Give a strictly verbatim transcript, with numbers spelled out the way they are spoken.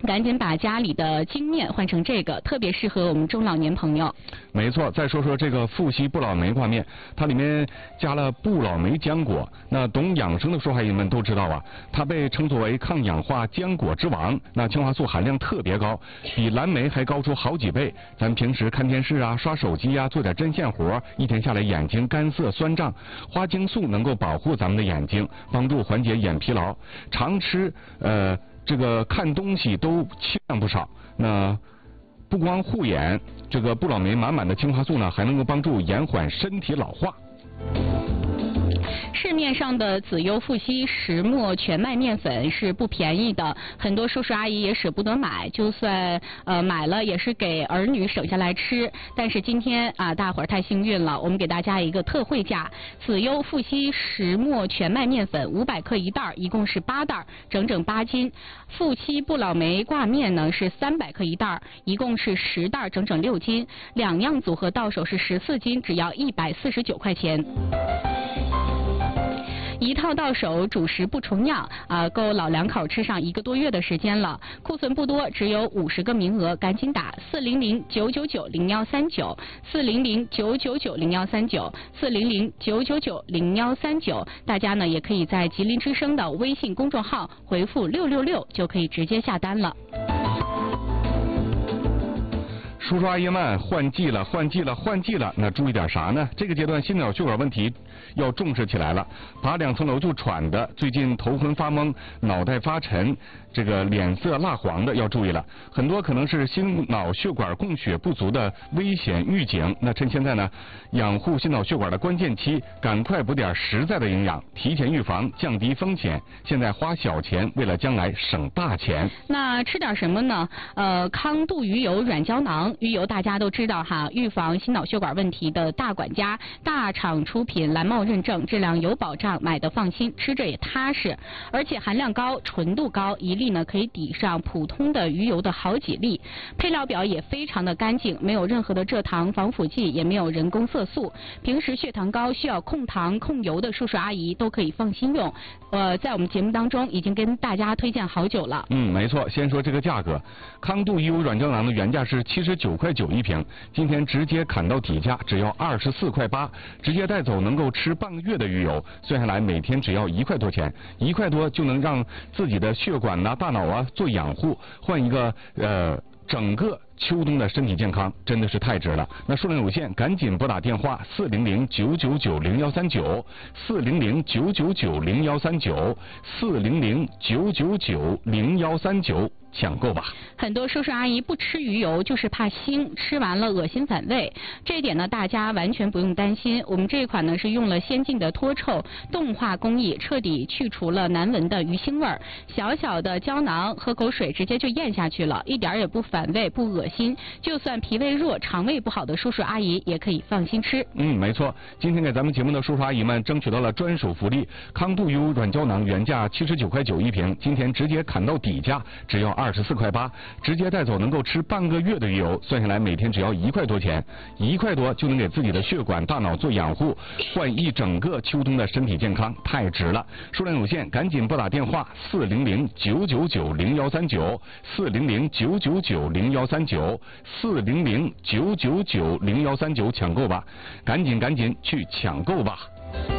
赶紧把家里的精面换成这个，特别适合我们中老年朋友。 没错，再说说这个富硒不老梅挂面，它里面加了不老梅浆果。那懂养生的书阿姨们都知道啊，它被称作为抗氧化浆果之王。那青花素含量特别高，比蓝莓还高出好几倍。咱平时看电视啊、刷手机啊、做点针线活，一天下来眼睛干涩酸胀，花青素能够保护咱们的眼睛，帮助缓解眼疲劳。常吃呃这个看东西都清亮不少。那不光护眼，这个不老梅满满的青花素呢，还能够帮助延缓身体老化。 市面上的紫优富硒石墨全麦面粉是不便宜的，很多叔叔阿姨也舍不得买，就算呃买了也是给儿女省下来吃。但是今天啊，大伙儿太幸运了，我们给大家一个特惠价，紫优富硒石墨全麦面粉五百克一袋，一共是八袋，整整八斤。富硒不老梅挂面呢是三百克一袋，一共是十袋，整整六斤。两样组合到手是十四斤，只要一百四十九块钱。一套到手，主食不重样啊，够老两口吃上一个多月的时间了。库存不多，只有五十个名额，赶紧打四零零九九九零幺三九四零零九九九零幺三九四零零九九九零幺三九。大家呢也可以在吉林之声的微信公众号回复六六六就可以直接下单了。 叔叔阿姨们，换季了，换季了，换季了，那注意点啥呢？这个阶段心脑血管问题要重视起来了。爬两层楼就喘的，最近头昏发懵、脑袋发沉，这个脸色蜡黄的要注意了。很多可能是心脑血管供血不足的危险预警。那趁现在呢，养护心脑血管的关键期，赶快补点实在的营养，提前预防，降低风险。现在花小钱，为了将来省大钱。 那吃点什么呢？呃，康度鱼油软胶囊。鱼油大家都知道哈，预防心脑血管问题的大管家，大厂出品，蓝帽认证，质量有保障，买的放心，吃着也踏实，而且含量高，纯度高，一粒呢可以抵上普通的鱼油的好几粒。配料表也非常的干净，没有任何的蔗糖、防腐剂，也没有人工色素。平时血糖高需要控糖控油的叔叔阿姨都可以放心用。呃，在我们节目当中已经跟大家推荐好久了。 嗯，没错。先说这个价格，康度鱼油软胶囊的原价是七十九块九一瓶，今天直接砍到底价，只要二十四块八，直接带走能够吃半个月的鱼油，算下来每天只要一块多钱，一块多就能让自己的血管呐、大脑啊做养护，换一个呃整个秋冬的身体健康，真的是太值了。那数量有限，赶紧拨打电话四零零九九九零幺三九四零零九九九零幺三九四零零九九九零幺三九。抢购吧！ 很多叔叔阿姨不吃鱼油，就是怕腥，吃完了恶心反胃。这一点呢，大家完全不用担心。我们这一款呢是用了先进的脱臭动化工艺，彻底去除了难闻的鱼腥味儿。小小的胶囊，喝口水直接就咽下去了，一点也不反胃，不恶心。就算脾胃弱、肠胃不好的叔叔阿姨也可以放心吃。 嗯，没错。今天给咱们节目的叔叔阿姨们争取到了专属福利，康度油软胶囊原价七十九块九一瓶，今天直接砍到底价，只要二十四块八，直接带走能够吃半个月的鱼油，算下来每天只要一块多钱，一块多就能给自己的血管、大脑做养护，换一整个秋冬的身体健康，太值了！数量有限，赶紧拨打电话四零零九九九零幺三九四零零九九九零幺三九四零零九九九零幺三九抢购吧，赶紧赶紧去抢购吧！